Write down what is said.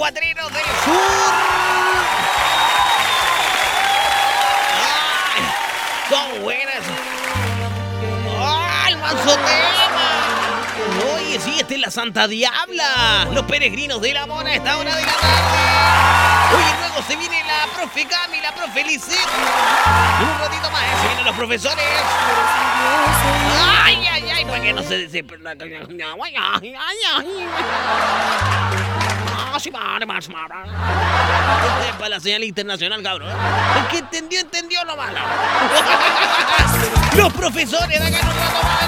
Cuatreros del Sur. ¡Ay! Son buenas. ¡Ay, el manso tema! Oye, sí, esta es la Santa Diabla. Los peregrinos del amor a esta hora de la tarde. Oye, luego se viene la profe Cami, la profe Lisette. Un ratito más, se vienen los profesores. ¡Ay, ay, ay! Para que no se desesperen. ¡Ay, ay, ay! Para la señal internacional, cabrón. El que entendió lo malo. Los profesores de acá en un rato más.